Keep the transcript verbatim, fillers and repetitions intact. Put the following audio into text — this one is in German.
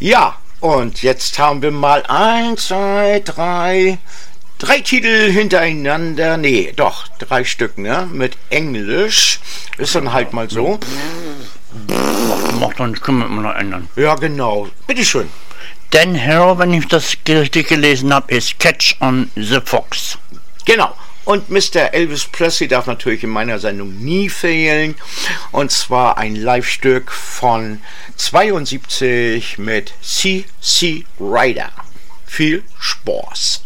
Ja, und jetzt haben wir mal eins, zwei, drei, drei Titel hintereinander. Nee, doch, drei Stück, ne? Mit Englisch. Ist dann halt mal so. Macht doch nicht, können wir immer noch ändern. Ja, genau. Bitteschön. Dan Harrow, wenn ich das richtig gelesen habe, ist Catch on the Fox. Genau. Und Mister Elvis Presley darf natürlich in meiner Sendung nie fehlen. Und zwar ein Live-Stück von zweiundsiebzig mit C C Rider. Viel Spaß.